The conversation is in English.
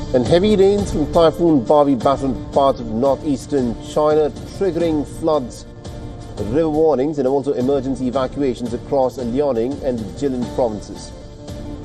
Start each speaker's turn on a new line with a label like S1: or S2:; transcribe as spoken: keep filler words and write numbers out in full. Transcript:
S1: And heavy rains from Typhoon Barbie battered parts of northeastern China, triggering floods, river warnings and also emergency evacuations across Liaoning and Jilin provinces.